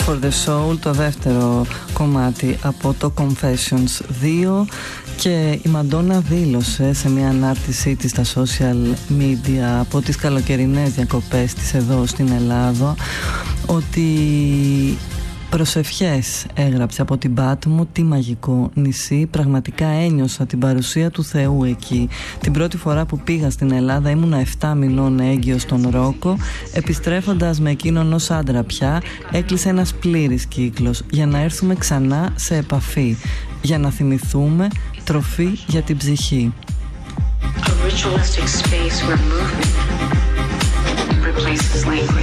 for the Soul, το δεύτερο κομμάτι από το Confessions 2. Και η Μαντόνα δήλωσε σε μια ανάρτησή της στα social media από τις καλοκαιρινές διακοπές της εδώ στην Ελλάδα ότι προσευχές έγραψε από την Πάτμο, τι μαγικό νησί. Πραγματικά ένιωσα την παρουσία του Θεού εκεί. Την πρώτη φορά που πήγα στην Ελλάδα ήμουνα 7 μηνών έγκυος στον Ρόκο. Επιστρέφοντας με εκείνον ως άντρα πια, έκλεισε ένας πλήρης κύκλος για να έρθουμε ξανά σε επαφή, για να θυμηθούμε, τροφή για την ψυχή. A ritualistic space where movement replaces language.